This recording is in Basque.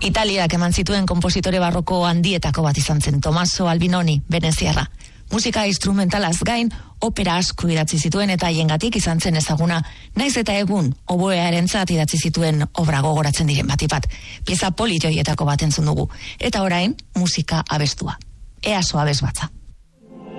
Italiak eman zituen konpositore barroko handietako bat izan zen Tommaso Albinoni, veneziarra. Musika instrumentalaz gain, opera asko idatzi zituen eta haiengatik izan zen ezaguna, naiz eta egun oboearentzat idatzi zituen obra gogoratzen diren batipat. Pieza politoietako bat entzun dugu. Eta orain, musika abestua. Easo abes batza.